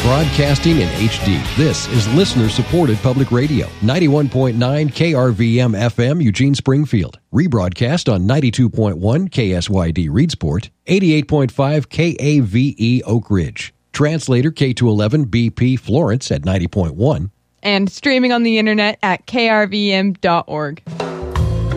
broadcasting in HD. This is listener-supported public radio. 91.9 KRVM FM, Eugene, Springfield. Rebroadcast on 92.1 KSYD, Reedsport. 88.5 KAVE, Oak Ridge. Translator K211 BP, Florence at 90.1. And streaming on the internet at krvm.org.